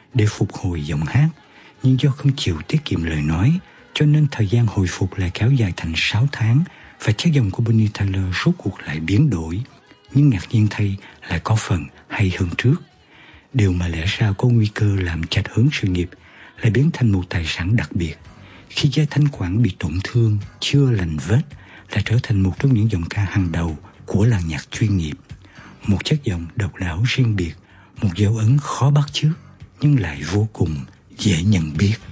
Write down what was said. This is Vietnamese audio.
để phục hồi giọng hát, nhưng do không chịu tiết kiệm lời nói, cho nên thời gian hồi phục lại kéo dài thành 6 tháng và chất giọng của Bonnie Tyler rốt cuộc lại biến đổi, nhưng ngạc nhiên thay lại có phần hay hơn trước. Điều mà lẽ ra có nguy cơ làm chạch hướng sự nghiệp lại biến thành một tài sản đặc biệt. Khi dây thanh quản bị tổn thương, chưa lành vết, lại trở thành một trong những giọng ca hàng đầu của làng nhạc chuyên nghiệp. Một chất giọng độc đáo riêng biệt, một dấu ấn khó bắt chước nhưng lại vô cùng dễ nhận biết.